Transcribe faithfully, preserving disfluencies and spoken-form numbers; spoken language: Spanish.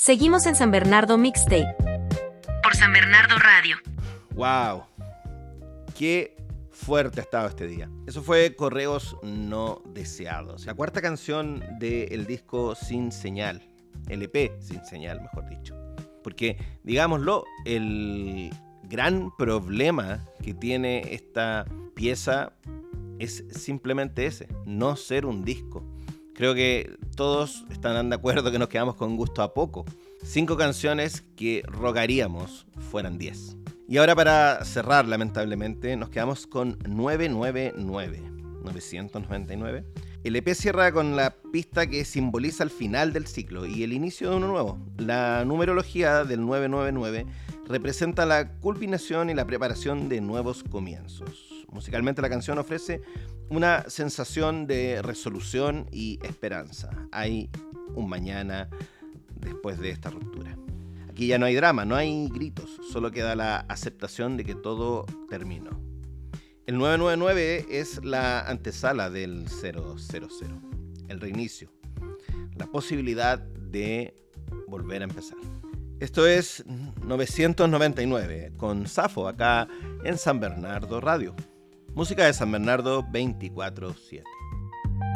Seguimos en San Bernardo Mixtape. Por San Bernardo Radio. ¡Wow! ¡Qué fuerte ha estado este día! Eso fue Correos No Deseados, la cuarta canción del disco Sin Señal, L P Sin Señal, mejor dicho. Porque, digámoslo, el gran problema que tiene esta pieza es simplemente ese, no ser un disco. Creo que todos estarán de acuerdo que nos quedamos con gusto a poco. Cinco canciones que rogaríamos fueran diez. Y ahora, para cerrar, lamentablemente, nos quedamos con novecientos noventa y nueve. novecientos noventa y nueve. El E P cierra con la pista que simboliza el final del ciclo y el inicio de uno nuevo. La numerología del novecientos noventa y nueve representa la culminación y la preparación de nuevos comienzos. Musicalmente, la canción ofrece una sensación de resolución y esperanza. Hay un mañana después de esta ruptura. Aquí ya no hay drama, no hay gritos, solo queda la aceptación de que todo terminó. El novecientos noventa y nueve es la antesala del cero cero cero, el reinicio, la posibilidad de volver a empezar. Esto es novecientos noventa y nueve con Safo acá en San Bernardo Radio. Música de San Bernardo veinticuatro siete.